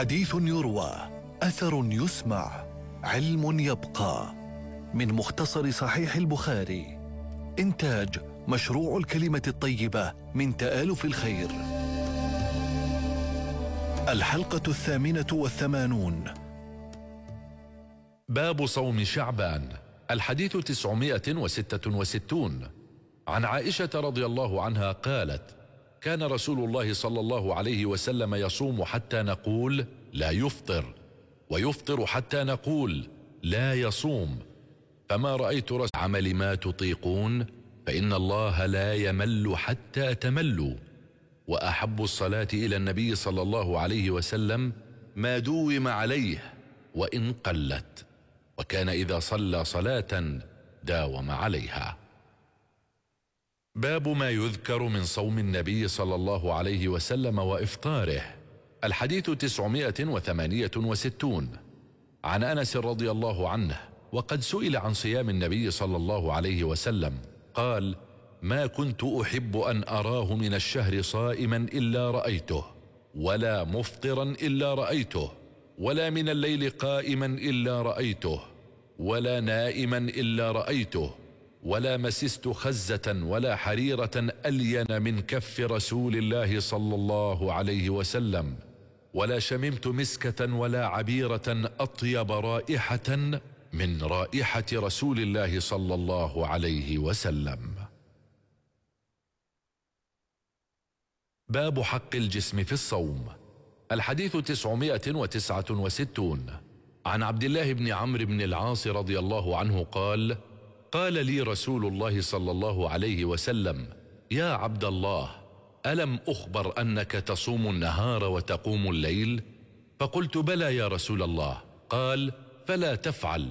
حديث يروى، أثر يسمع، علم يبقى. من مختصر صحيح البخاري. إنتاج مشروع الكلمة الطيبة من تآلف الخير. الحلقة 88. باب صوم شعبان. الحديث 966. عن عائشة رضي الله عنها قالت: كان رسول الله صلى الله عليه وسلم يصوم حتى نقول لا يفطر، ويفطر حتى نقول لا يصوم، فما رأيت رسول عمل ما تطيقون، فإن الله لا يمل حتى تملوا. وأحب الصلاة إلى النبي صلى الله عليه وسلم ما دوم عليه وإن قلت، وكان إذا صلى صلاة داوم عليها. باب ما يذكر من صوم النبي صلى الله عليه وسلم وإفطاره. الحديث 968. عن أنس رضي الله عنه وقد سئل عن صيام النبي صلى الله عليه وسلم قال: ما كنت أحب أن أراه من الشهر صائما إلا رأيته، ولا مفطرا إلا رأيته، ولا من الليل قائما إلا رأيته، ولا نائما إلا رأيته، ولا مسست خزة ولا حريرة ألين من كف رسول الله صلى الله عليه وسلم، ولا شممت مسكة ولا عبيرة أطيب رائحة من رائحة رسول الله صلى الله عليه وسلم. باب حق الجسم في الصوم. الحديث 969. عن عبد الله بن عمرو بن العاص رضي الله عنه قال: قال لي رسول الله صلى الله عليه وسلم: يا عبد الله، ألم أخبر أنك تصوم النهار وتقوم الليل؟ فقلت: بلى يا رسول الله. قال: فلا تفعل،